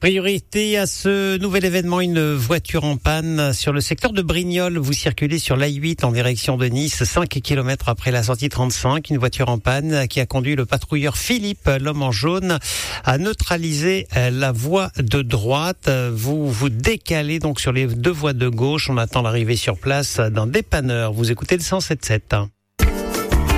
Priorité à ce nouvel événement, une voiture en panne sur le secteur de Brignoles. Vous circulez sur l'A8 en direction de Nice, 5 kilomètres après la sortie 35. Une voiture en panne qui a conduit le patrouilleur Philippe, l'homme en jaune, à neutraliser la voie de droite. Vous vous décalez donc sur les deux voies de gauche. On attend l'arrivée sur place d'un dépanneur. Vous écoutez le 107.7.